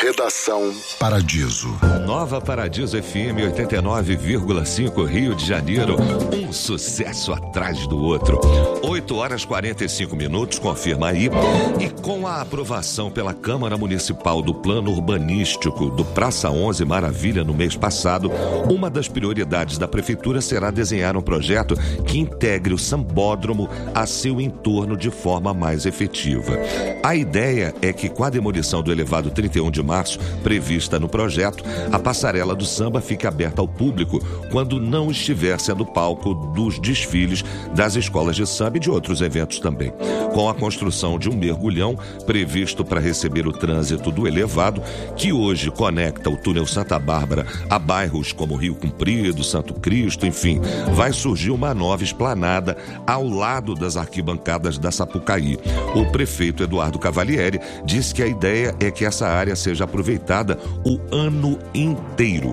Redação Paradiso. Nova Paradiso FM 89,5 Rio de Janeiro. Um sucesso atrás do outro. 8h45, confirma aí. E com a aprovação pela Câmara Municipal do Plano Urbanístico do Praça 11 Maravilha no mês passado, uma das prioridades da Prefeitura será desenhar um projeto que integre o sambódromo a seu entorno de forma mais efetiva. A ideia é que, com a demolição do elevado 31 de março, prevista no projeto, a passarela do samba fique aberta ao público quando não estiver sendo palco dos desfiles das escolas de samba e de outros eventos também. Com a construção de um mergulhão previsto para receber o trânsito do elevado, que hoje conecta o túnel Santa Bárbara a bairros como Rio Comprido, Santo Cristo, enfim, vai surgir uma nova esplanada ao lado das arquibancadas da Sapucaí. O prefeito Eduardo Cavalieri disse que a ideia é que essa área seja aproveitada o ano inteiro.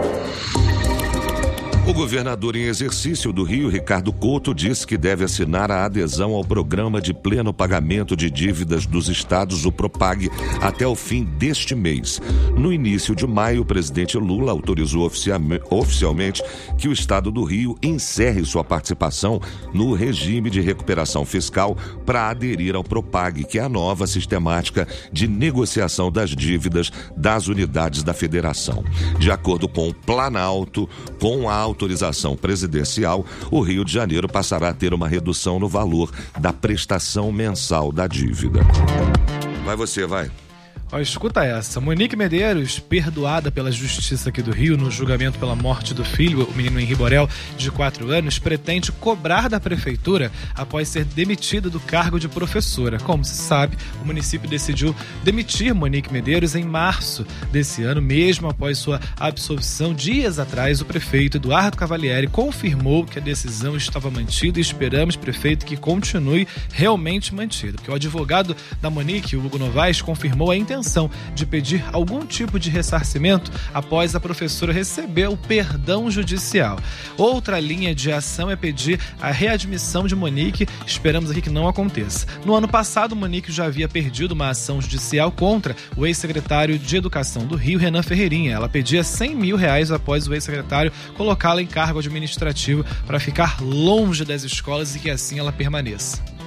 O governador em exercício do Rio, Ricardo Couto, disse que deve assinar a adesão ao Programa de Pleno Pagamento de Dívidas dos Estados, o PROPAG, até o fim deste mês. No início de maio, o presidente Lula autorizou oficialmente que o Estado do Rio encerre sua participação no regime de recuperação fiscal para aderir ao PROPAG, que é a nova sistemática de negociação das dívidas das unidades da federação. De acordo com o Planalto, com a autorização presidencial, o Rio de Janeiro passará a ter uma redução no valor da prestação mensal da dívida. Vai você, vai. Escuta essa. Monique Medeiros, perdoada pela Justiça aqui do Rio no julgamento pela morte do filho, o menino Henri Borel, de 4 anos, pretende cobrar da prefeitura após ser demitida do cargo de professora. Como se sabe, o município decidiu demitir Monique Medeiros em março desse ano, mesmo após sua absolvição. Dias atrás, o prefeito Eduardo Cavalieri confirmou que a decisão estava mantida e esperamos, prefeito, que continue realmente mantida. Porque o advogado da Monique, o Hugo Novaes, confirmou a intenção de pedir algum tipo de ressarcimento após a professora receber o perdão judicial. Outra linha de ação é pedir a readmissão de Monique, esperamos aqui que não aconteça. No ano passado, Monique já havia perdido uma ação judicial contra o ex-secretário de Educação do Rio, Renan Ferreirinha. Ela pedia R$100 mil após o ex-secretário colocá-la em cargo administrativo para ficar longe das escolas e que assim ela permaneça.